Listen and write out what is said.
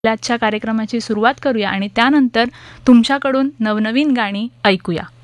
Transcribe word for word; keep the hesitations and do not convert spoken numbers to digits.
आजच्या कार्यक्रमाची सुरुवात करूया आणि त्यानंतर तुमच्याकडून नवनवीन गाणी ऐकूया.